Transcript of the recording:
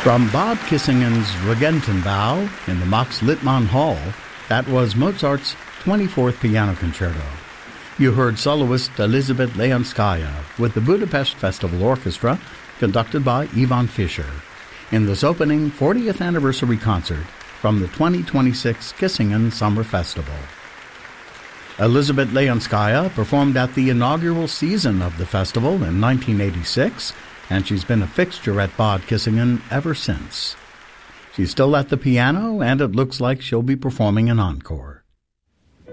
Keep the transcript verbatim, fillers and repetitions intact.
From Bad Kissingen's Regentenbau in the Max Littmann Hall, that was Mozart's twenty-fourth Piano Concerto. You heard soloist Elizabeth Leonskaya with the Budapest Festival Orchestra, conducted by Ivan Fischer, in this opening fortieth anniversary concert from the twenty twenty-six Kissingen Summer Festival. Elizabeth Leonskaya performed at the inaugural season of the festival in nineteen eighty-six, and she's been a fixture at Bad Kissingen ever since. She's still at the piano, and it looks like she'll be performing an encore.